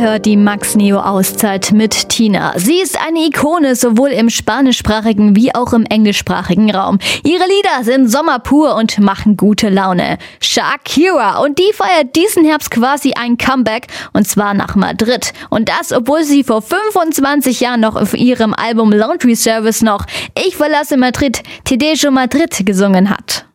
hört die Max Neo Auszeit mit Tina. Sie ist eine Ikone sowohl im spanischsprachigen wie auch im englischsprachigen Raum. Ihre Lieder sind Sommer pur und machen gute Laune. Shakira, und die feiert diesen Herbst quasi ein Comeback, und zwar nach Madrid. Und das, obwohl sie vor 25 Jahren noch auf ihrem Album Laundry Service noch Ich verlasse Madrid, Te dejo Madrid gesungen hat.